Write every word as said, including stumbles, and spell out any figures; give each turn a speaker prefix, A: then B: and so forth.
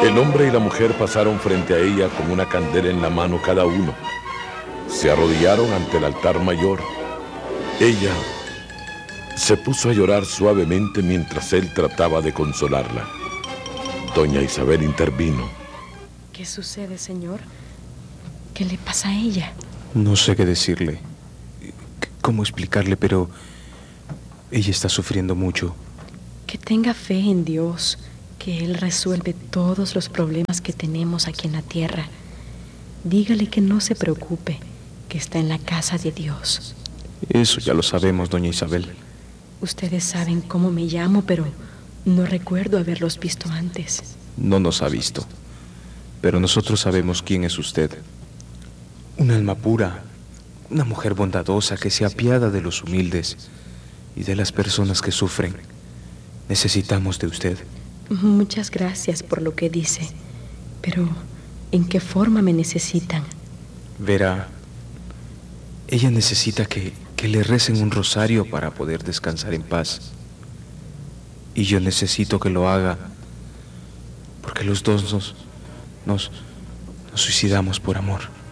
A: El hombre y la mujer pasaron frente a ella con una candela en la mano cada uno. Se arrodillaron ante el altar mayor. Ella se puso a llorar suavemente mientras él trataba de consolarla. Doña Isabel intervino.
B: ¿Qué sucede, señor? ¿Qué le pasa a ella?
C: No sé qué decirle, cómo explicarle, pero ella está sufriendo mucho.
B: Que tenga fe en Dios, que Él resuelve todos los problemas que tenemos aquí en la tierra. Dígale que no se preocupe, que está en la casa de Dios.
C: Eso ya lo sabemos, doña Isabel.
B: Ustedes saben cómo me llamo, pero no recuerdo haberlos visto antes.
C: No nos ha visto, pero nosotros sabemos quién es usted. Una alma pura, una mujer bondadosa que se apiada de los humildes y de las personas que sufren. Necesitamos de usted.
B: Muchas gracias por lo que dice, pero ¿en qué forma me necesitan?
C: Verá, ella necesita que, que le recen un rosario para poder descansar en paz. Y yo necesito que lo haga porque los dos nos, nos, nos suicidamos por amor.